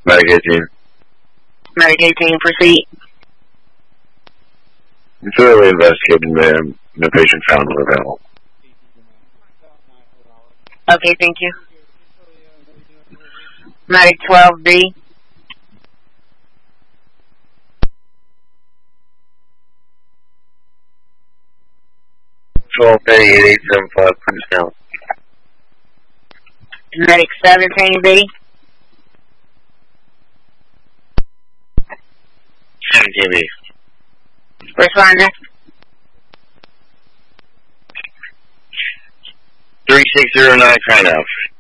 Medic 18. Medic 18, proceed. I'm thoroughly investigating the patient found available. Okay, thank you. Medic 12B. Please now. Medic 17B. 17B. Responder. 3609 Crown House.